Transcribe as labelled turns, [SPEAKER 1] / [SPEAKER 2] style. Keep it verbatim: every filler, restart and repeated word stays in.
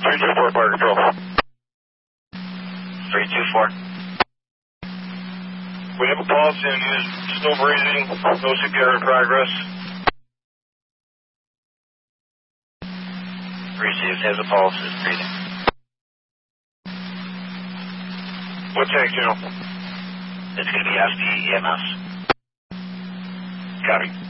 [SPEAKER 1] three two four, fire control.
[SPEAKER 2] three two four.
[SPEAKER 1] We have a policy on use still breathing, no C P R in progress.
[SPEAKER 2] Received, has a pulse, is breathing.
[SPEAKER 1] What tank channel?
[SPEAKER 2] It's going to be S P E M S.
[SPEAKER 1] Copy.